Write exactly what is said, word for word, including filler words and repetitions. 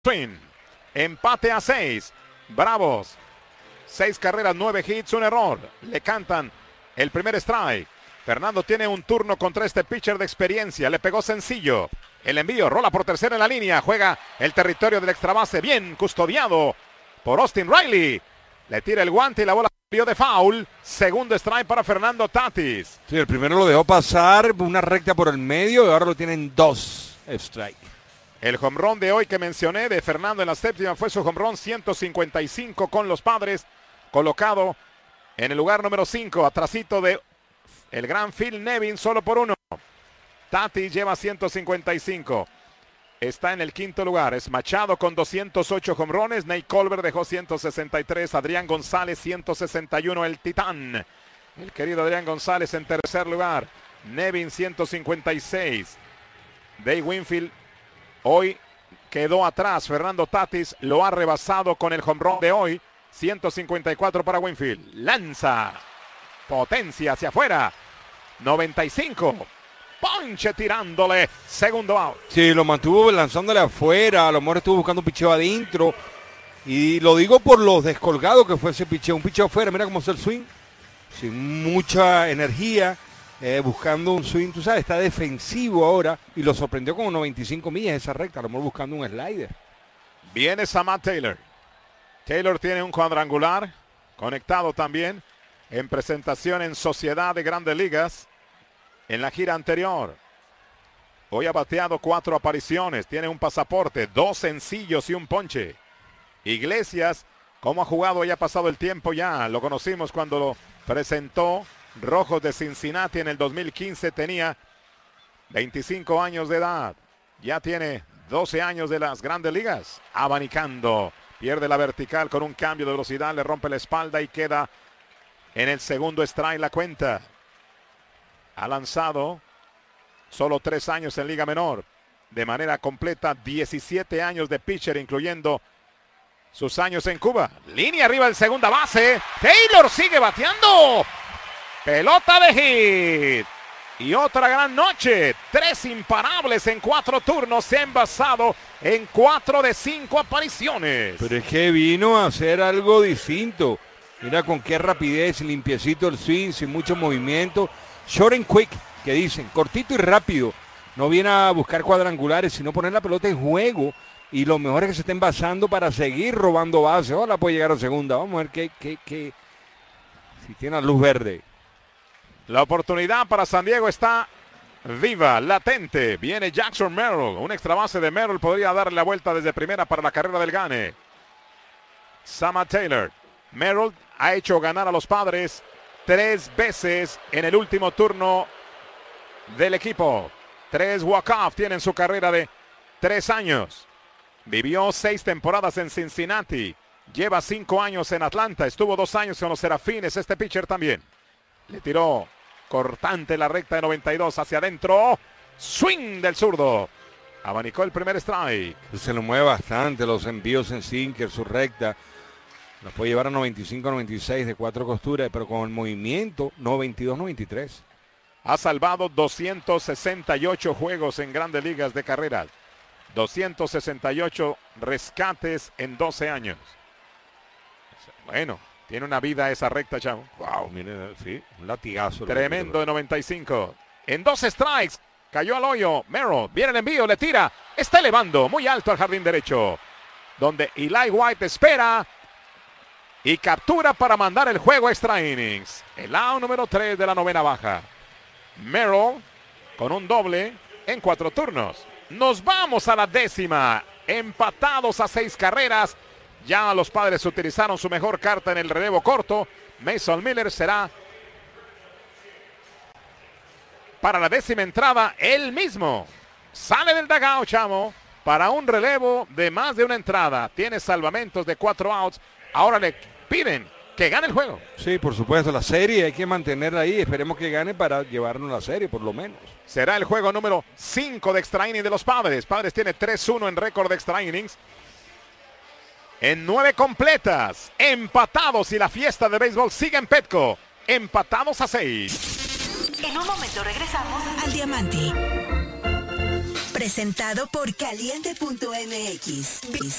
Swing. Empate a seis. Bravos. Seis carreras, nueve hits, un error. Le cantan el primer strike. Fernando tiene un turno contra este pitcher de experiencia. Le pegó sencillo. El envío, rola por tercera en la línea. Juega el territorio del extra base. Bien custodiado por Austin Riley. Le tira el guante y la bola salió de foul. Segundo strike para Fernando Tatis. Sí, el primero lo dejó pasar, una recta por el medio y ahora lo tienen dos strike. El home run de hoy que mencioné de Fernando en la séptima fue su home run ciento cincuenta y cinco con los Padres, colocado en el lugar número cinco, atrasito de el gran Phil Nevin, solo por uno. Tatis lleva ciento cincuenta y cinco. Está en el quinto lugar. Es Machado con doscientos ocho home runs. Nate Colbert dejó ciento sesenta y tres. Adrián González ciento sesenta y uno. El titán. El querido Adrián González en tercer lugar. Nevin ciento cincuenta y seis. Dave Winfield hoy quedó atrás. Fernando Tatis lo ha rebasado con el home run de hoy. ciento cincuenta y cuatro para Winfield. Lanza. Potencia hacia afuera. noventa y cinco. Ponche tirándole. Segundo out. Sí, lo mantuvo lanzándole afuera. A lo mejor estuvo buscando un picheo adentro. Y lo digo por los descolgados que fue ese picheo. Un picheo afuera. Mira cómo es el swing. Sin mucha energía. Eh, buscando un swing. Tú sabes, está defensivo ahora. Y lo sorprendió con noventa y cinco millas esa recta. A lo mejor buscando un slider. Viene Samad Taylor. Taylor tiene un cuadrangular. Conectado también. En presentación en Sociedad de Grandes Ligas. En la gira anterior. Hoy ha bateado cuatro apariciones. Tiene un pasaporte. Dos sencillos y un ponche. Iglesias, como ha jugado y ha pasado el tiempo ya. Lo conocimos cuando lo presentó Rojos de Cincinnati en el dos mil quince. Tenía veinticinco años de edad. Ya tiene doce años de las Grandes Ligas. Abanicando. Pierde la vertical con un cambio de velocidad. Le rompe la espalda y queda en el segundo strike la cuenta. Ha lanzado solo tres años en Liga Menor. De manera completa, diecisiete años de pitcher, incluyendo sus años en Cuba. Línea arriba del segunda base. Taylor sigue bateando. Pelota de hit. Y otra gran noche. Tres imparables en cuatro turnos. Se ha envasado en cuatro de cinco apariciones. Pero es que vino a hacer algo distinto. Mira con qué rapidez, limpiecito el swing, sin mucho movimiento. Short and quick, que dicen, cortito y rápido. No viene a buscar cuadrangulares, sino poner la pelota en juego. Y lo mejor es que se estén basando para seguir robando bases. Ahora puede llegar a segunda. Vamos a ver qué, qué, qué. Si tiene la luz verde. La oportunidad para San Diego está viva, latente. Viene Jackson Merrill. Un extra base de Merrill podría darle la vuelta desde primera para la carrera del gane. Samad Taylor. Merrill ha hecho ganar a los Padres tres veces en el último turno del equipo. Tres walk-off tiene en su carrera de tres años. Vivió seis temporadas en Cincinnati. Lleva cinco años en Atlanta. Estuvo dos años con los Serafines. Este pitcher también. Le tiró cortante la recta de noventa y dos hacia adentro. Swing del zurdo. Abanicó el primer strike. Se lo mueve bastante los envíos en sinker, su recta. Nos puede llevar a noventa y cinco noventa y seis de cuatro costuras, pero con el movimiento noventa y dos noventa y tres. Ha salvado doscientos sesenta y ocho juegos en Grandes Ligas de carrera. doscientos sesenta y ocho rescates en doce años. Bueno, tiene una vida esa recta, chavo. Wow, miren, sí, un latigazo. Tremendo de noventa y cinco. En dos strikes, cayó al hoyo. Merrill, viene el envío, le tira. Está elevando muy alto al jardín derecho. Donde Eli White espera. Y captura para mandar el juego a extra innings. El out número tres de la novena baja. Merrill con un doble en cuatro turnos. Nos vamos a la décima. Empatados a seis carreras. Ya los Padres utilizaron su mejor carta en el relevo corto. Mason Miller será para la décima entrada él mismo. Sale del dugout, chamo, para un relevo de más de una entrada. Tiene salvamentos de cuatro outs. Ahora le piden que gane el juego. Sí, por supuesto, la serie hay que mantenerla ahí. Esperemos que gane para llevarnos la serie, por lo menos. Será el juego número cinco de extra inning de los Padres. Padres tiene tres uno en récord de extra innings. En nueve completas, empatados y la fiesta de béisbol sigue en Petco. Empatados a seis. En un momento regresamos al Diamante. Presentado por Caliente punto M X.